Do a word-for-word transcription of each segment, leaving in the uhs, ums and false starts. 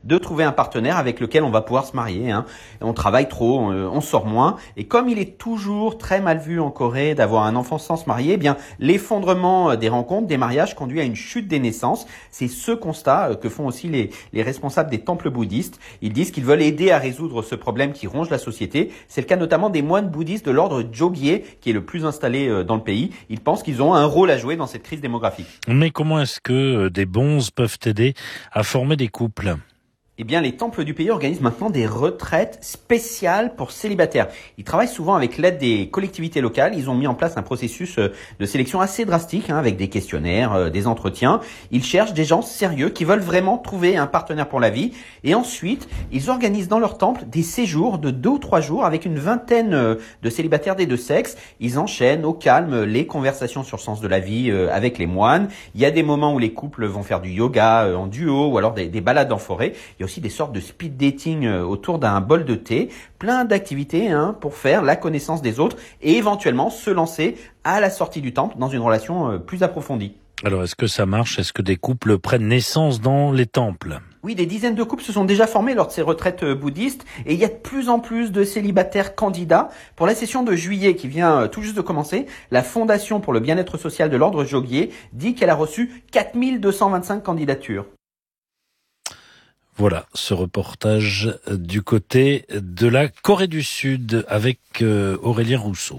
de trouver un partenaire avec lequel on va pouvoir se marier. Hein. On travaille trop, on, on sort moins. Et comme il est toujours très mal vu en Corée d'avoir un enfant sans se marier, eh bien l'effondrement des rencontres, des mariages conduit à une chute des naissances. C'est ce constat que font aussi les, les responsables des temples bouddhistes. Ils disent qu'ils veulent aider à résoudre ce problème qui ronge la société. C'est le cas notamment des moines bouddhistes de l'ordre Jogye, qui est le plus installé dans le pays. Ils pensent qu'ils ont un rôle à jouer dans cette crise démographique. Mais comment est-ce que des bonzes peuvent aider à former des couples ? Eh bien, les temples du pays organisent maintenant des retraites spéciales pour célibataires. Ils travaillent souvent avec l'aide des collectivités locales. Ils ont mis en place un processus de sélection assez drastique, hein, avec des questionnaires, des entretiens. Ils cherchent des gens sérieux qui veulent vraiment trouver un partenaire pour la vie. Et ensuite, ils organisent dans leur temple des séjours de deux ou trois jours avec une vingtaine de célibataires des deux sexes. Ils enchaînent au calme les conversations sur le sens de la vie avec les moines. Il y a des moments où les couples vont faire du yoga en duo ou alors des, des balades en forêt. Il y a aussi des sortes de speed dating autour d'un bol de thé, plein d'activités hein, pour faire la connaissance des autres et éventuellement se lancer à la sortie du temple dans une relation plus approfondie. Alors est-ce que ça marche ? Est-ce que des couples prennent naissance dans les temples ? Oui, des dizaines de couples se sont déjà formés lors de ces retraites bouddhistes et il y a de plus en plus de célibataires candidats. Pour la session de juillet qui vient tout juste de commencer, la Fondation pour le bien-être social de l'ordre Jogye dit qu'elle a reçu quatre mille deux cent vingt-cinq candidatures. Voilà, ce reportage du côté de la Corée du Sud avec euh, Aurélien Rousseau.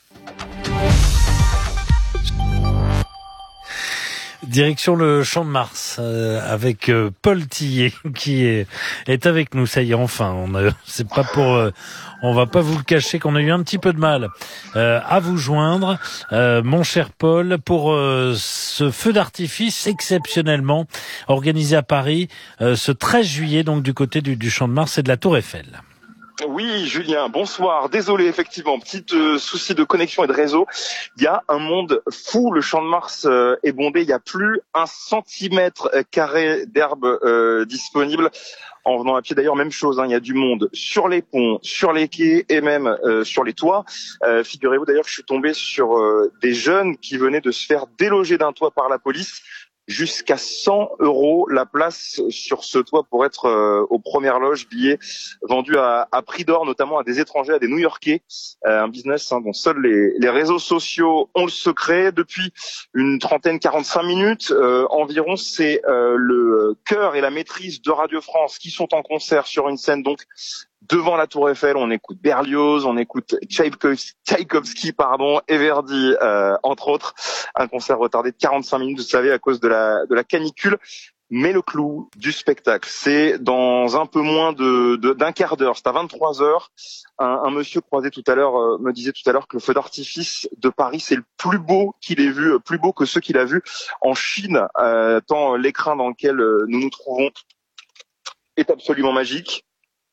Direction le Champ de Mars euh, avec euh, Paul Tillet qui est, est avec nous. Ça y est, enfin, on a, c'est pas pour, euh, on va pas vous le cacher qu'on a eu un petit peu de mal euh, à vous joindre, euh, mon cher Paul, pour euh, ce feu d'artifice exceptionnellement organisé à Paris euh, ce treize juillet, donc du côté du, du Champ de Mars et de la Tour Eiffel. Oui, Julien, bonsoir. Désolé, effectivement, petit euh, souci de connexion et de réseau. Il y a un monde fou. Le Champ de Mars euh, est bondé. Il n'y a plus un centimètre carré d'herbe euh, disponible. En venant à pied, d'ailleurs, même chose. Hein, il y a du monde sur les ponts, sur les quais et même euh, sur les toits. Euh, figurez-vous d'ailleurs que je suis tombé sur euh, des jeunes qui venaient de se faire déloger d'un toit par la police. Jusqu'à cent euros la place sur ce toit pour être euh, aux premières loges, billets vendus à, à prix d'or, notamment à des étrangers, à des New-Yorkais. Euh, un business hein, dont seuls les, les réseaux sociaux ont le secret. Depuis une trentaine, quarante-cinq minutes euh, environ, c'est euh, le chœur et la maîtrise de Radio France qui sont en concert sur une scène donc devant la Tour Eiffel. On écoute Berlioz, on écoute Tchaïkovski, Tchaïkovski pardon, et Verdi, euh, entre autres. Un concert retardé de quarante-cinq minutes, vous savez, à cause de la, de la canicule. Mais le clou du spectacle, c'est dans un peu moins de, de d'un quart d'heure. C'est à vingt-trois heures. Un, un monsieur croisé tout à l'heure euh, me disait tout à l'heure que le feu d'artifice de Paris, c'est le plus beau qu'il ait vu, plus beau que ceux qu'il a vus en Chine. Euh, tant l'écrin dans lequel nous nous trouvons est absolument magique.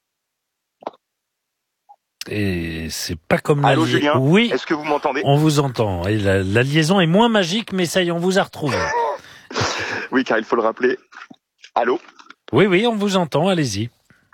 Et c'est pas comme Allô, la li- Julien, oui, est-ce que vous m'entendez ? On vous entend. Et la, la liaison est moins magique, mais ça y est, on vous a retrouvé. Oui, car il faut le rappeler. Allô ? Oui, oui, on vous entend. Allez-y.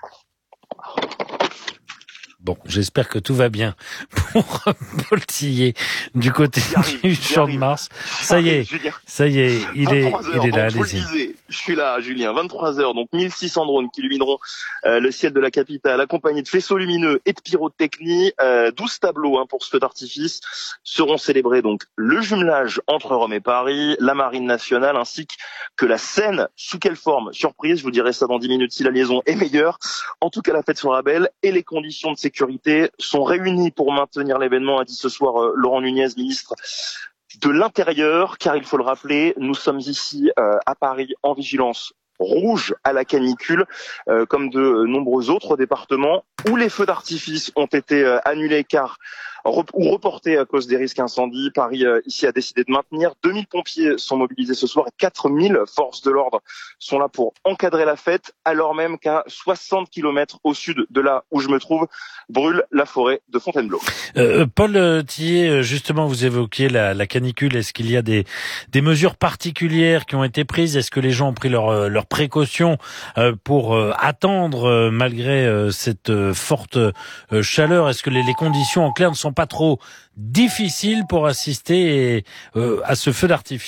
Bon, j'espère que tout va bien pour Paul Tillet du côté arrive, du Champ de Mars. Ça y est, Julien. ça y est, il est, heures, il est là, donc, je vous le allez-y. disais, je suis là, Julien. vingt-trois heures, donc mille six cents drones qui illumineront euh, le ciel de la capitale, accompagnés de faisceaux lumineux et de pyrotechnie. Euh, douze tableaux hein, pour ce feu d'artifice seront célébrés. Donc le jumelage entre Rome et Paris, la Marine nationale, ainsi que la Seine. Sous quelle forme ? Surprise, je vous dirai ça dans dix minutes si la liaison est meilleure. En tout cas, la fête sera belle et les conditions de sécurité sont réunies pour maintenir l'événement, a dit ce soir euh, Laurent Nunez, ministre de l'Intérieur, car il faut le rappeler, nous sommes ici euh, à Paris en vigilance rouge à la canicule, euh, comme de euh, nombreux autres départements où les feux d'artifice ont été euh, annulés car rep- ou reportés à cause des risques incendies. Paris euh, ici a décidé de maintenir. deux mille pompiers sont mobilisés ce soir et quatre mille forces de l'ordre sont là pour encadrer la fête, alors même qu'à soixante kilomètres au sud de là où je me trouve, brûle la forêt de Fontainebleau. Euh, Paul Tillet, justement, vous évoquiez la, la canicule. Est-ce qu'il y a des, des mesures particulières qui ont été prises ? Est-ce que les gens ont pris leurs leur précautions euh, pour euh, attendre euh, malgré euh, cette euh, forte euh, chaleur ? Est-ce que les, les conditions en clair ne sont pas trop difficiles pour assister et, euh, à ce feu d'artifice ?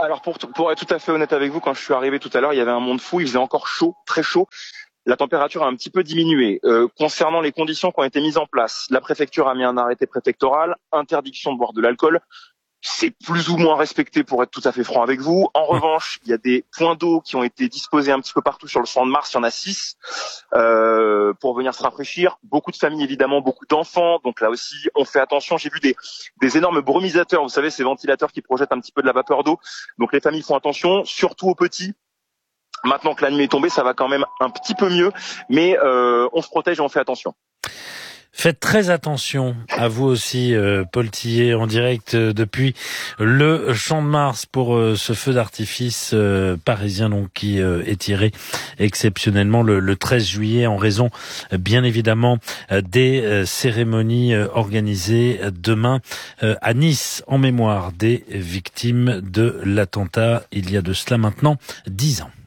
Alors pour, pour être tout à fait honnête avec vous, quand je suis arrivé tout à l'heure, il y avait un monde fou, il faisait encore chaud, très chaud. La température a un petit peu diminué. Euh, concernant les conditions qui ont été mises en place, la préfecture a mis un arrêté préfectoral, interdiction de boire de l'alcool. C'est plus ou moins respecté pour être tout à fait franc avec vous. En revanche, il y a des points d'eau qui ont été disposés un petit peu partout sur le champ de Mars. Il y en a six euh, pour venir se rafraîchir. Beaucoup de familles, évidemment, beaucoup d'enfants. Donc là aussi, on fait attention. J'ai vu des, des énormes brumisateurs. Vous savez, ces ventilateurs qui projettent un petit peu de la vapeur d'eau. Donc les familles font attention, surtout aux petits. Maintenant que la nuit est tombée, ça va quand même un petit peu mieux. Mais euh, on se protège et on fait attention. Faites très attention à vous aussi, euh, Paul Tillet, en direct euh, depuis le Champ de Mars pour euh, ce feu d'artifice euh, parisien donc qui euh, est tiré exceptionnellement le, le treize juillet en raison, euh, bien évidemment, euh, des euh, cérémonies euh, organisées demain euh, à Nice en mémoire des victimes de l'attentat il y a de cela maintenant dix ans.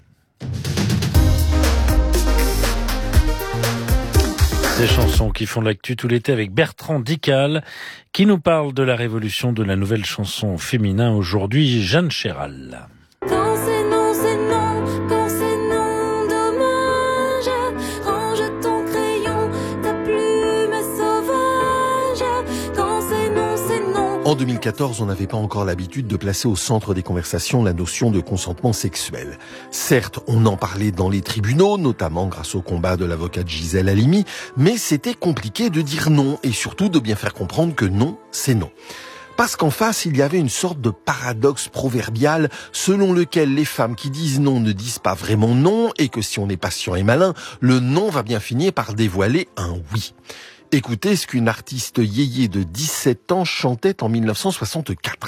Des chansons qui font l'actu tout l'été avec Bertrand Dical qui nous parle de la révolution de la nouvelle chanson féminin aujourd'hui, Jeanne Chéral. Quand c'est non, c'est non, quand c'est non, dommage. Range ton crayon, ta plume est sauvage. Quand c'est non, c'est non. En deux mille quatorze, on n'avait pas encore l'habitude de placer au centre des conversations la notion de consentement sexuel. Certes, on en parlait dans les tribunaux, notamment grâce au combat de l'avocate Gisèle Halimi, mais c'était compliqué de dire non et surtout de bien faire comprendre que non, c'est non. Parce qu'en face, il y avait une sorte de paradoxe proverbial selon lequel les femmes qui disent non ne disent pas vraiment non et que si on est patient et malin, le non va bien finir par dévoiler un oui. Écoutez ce qu'une artiste yéyé de dix-sept ans chantait en mille neuf cent soixante-quatre.